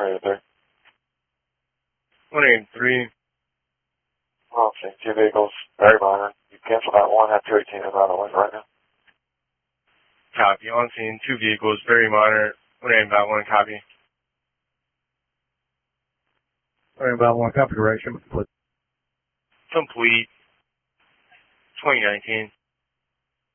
183. 183. Okay, 2 vehicles, very minor. You cancel that one, have 218 is on the wind right now. Copy. On scene, 2 vehicles, very minor. 181, copy. 181, copy direction. Complete. 2019.